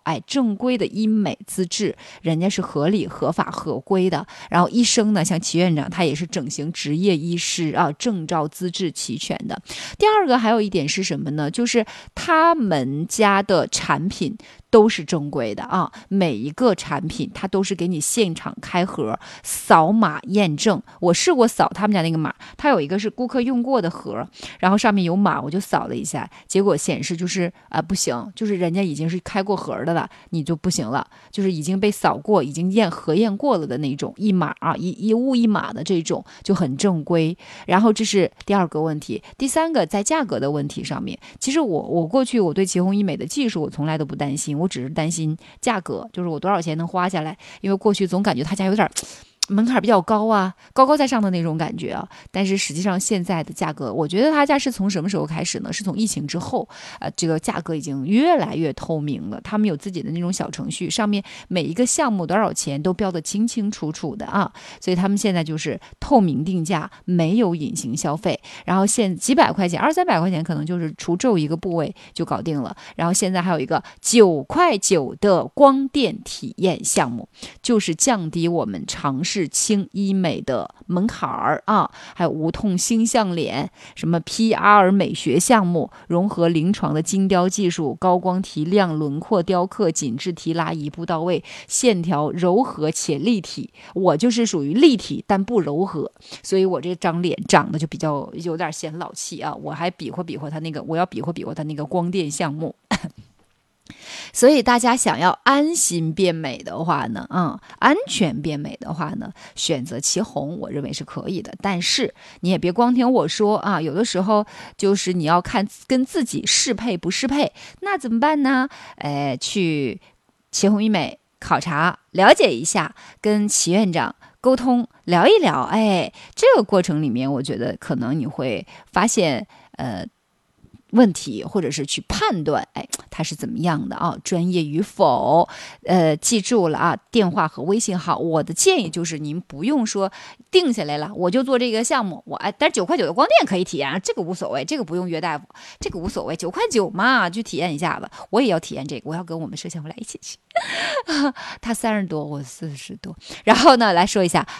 正规的医美资质，人家是合理合法合规的。然后医生呢，像齐院长他也是整形职业医师啊，证照资质齐全的。第二个还有一点是什么呢？就是他们家的产品都是正规的啊，每一个产品它都是给你现场开盒扫码验证。我试过扫他们家那个码，它有一个是顾客用过的盒，然后上面有码，我就扫了一下，结果显示就是不行，就是人家已经是开过盒的了，你就不行了，就是已经被扫过，已经核验过了的那种一码啊，一物一码的这种就很正规。然后这是第二个问题。第三个，在价格的问题上面，其实我过去我对奇宏医美的技术我从来都不担心，我只是担心价格，就是我多少钱能花下来，因为过去总感觉他家有点门槛比较高啊，高高在上的那种感觉啊。但是实际上现在的价格，我觉得他家是从什么时候开始呢？是从疫情之后，这个价格已经越来越透明了。他们有自己的那种小程序，上面每一个项目多少钱都标得清清楚楚的啊。所以他们现在就是透明定价，没有隐形消费。然后几百块钱，200-300块钱可能就是除皱一个部位就搞定了。然后现在还有一个9.9块的光电体验项目，就是降低我们尝试轻医美的门槛儿啊，还有无痛星象脸，什么 PR 美学项目，融合临床的精雕技术，高光提亮，轮廓雕刻，紧致提拉，一步到位，线条柔和且立体。我就是属于立体但不柔和，所以我这张脸长得就比较有点显老气啊。我还比划他那个，我要比划他那个光电项目。所以大家想要安心变美的话呢，安全变美的话呢，选择奇宏，我认为是可以的。但是你也别光听我说啊，有的时候就是你要看跟自己适配不适配，那怎么办呢？去奇宏医美考察了解一下，跟齐院长沟通聊一聊，这个过程里面，我觉得可能你会发现问题，或者是去判断它是怎么样的啊，专业与否。记住了啊，电话和微信号。我的建议就是您不用说定下来了我就做这个项目，但是9.9块的光电可以体验，这个无所谓，这个不用约大夫，这个无所谓，9.9块嘛，就体验一下子。我也要体验这个，我要跟我们摄像来一起去。他30多，我40多。然后呢，来说一下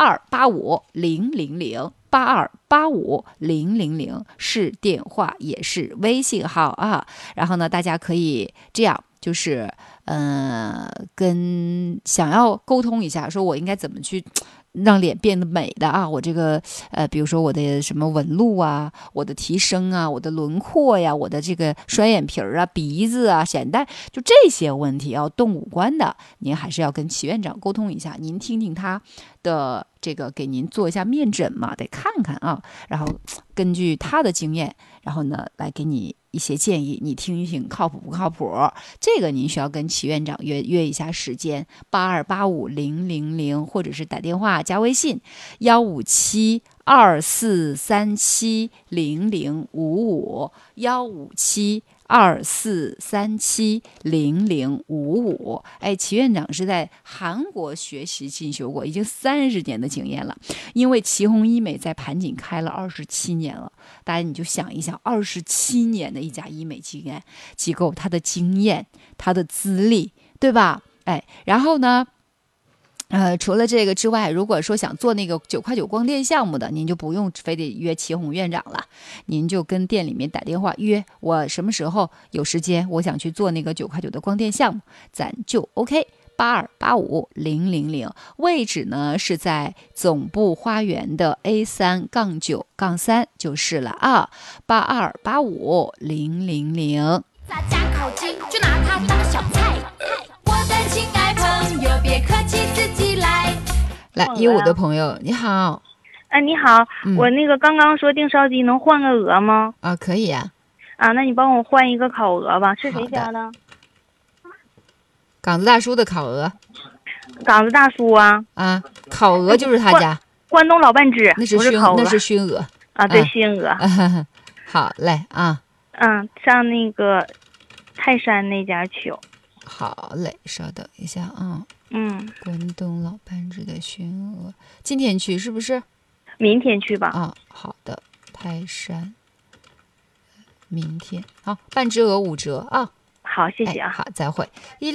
8285000828585000是电话也是微信号啊。然后呢，大家可以这样，就是跟想要沟通一下，说我应该怎么去让脸变得美的啊，我这个比如说我的什么纹路啊，我的提升啊，我的轮廓呀，我的这个双眼皮啊，鼻子啊，显蛋，就这些问题要动五官的，您还是要跟齐院长沟通一下，您听听他的这个，给您做一下面诊嘛，得看看啊，然后根据他的经验，然后呢来给你一些建议，你听一听靠谱不靠谱？这个您需要跟齐院长约一下时间，82850000，或者是打电话加微信15724370055，15724370055。齐院长是在韩国学习进修过，已经30年的经验了。因为奇宏医美在盘锦开了27年了，大家你就想一想，27年的一家医美机构，它的经验，它的资历，对吧？然后呢，除了这个之外，如果说想做那个9.9块光电项目的，您就不用非得约齐宏院长了，您就跟店里面打电话约我什么时候有时间，我想去做那个9.9块的光电项目，咱就 OK。82850000，位置呢是在总部花园的 A3-9-3就是了啊。82850000。 大家靠近，就拿它当小菜。我的亲爱朋友，别客气，自己来。 来，15的朋友，你好。 你好，我那个刚刚说订烧鸡能换个鹅吗？ 可以呀。 那你帮我换一个烤鹅吧，是谁家的？ 岗子大叔的烤鹅。 岗子大叔啊？ 烤鹅就是他家。 关东老半只， 那是熏鹅对，熏鹅。 好嘞啊。 上那个泰山那家求。 好嘞，稍等一下啊。关东老半只的熏鹅，今天去是不是？ 明天去吧。 好的，泰山，明天好，半只鹅5折啊。 好，谢谢啊。 好，再会。